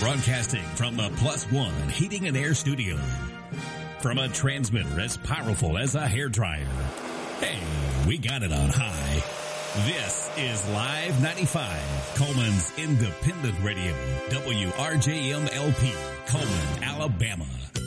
Broadcasting from the Plus One Heating and Air Studio. From a transmitter as powerful as a hairdryer. Hey, we got it on high. This is Live 95, Coleman's independent radio, WRJMLP, Coleman, Alabama.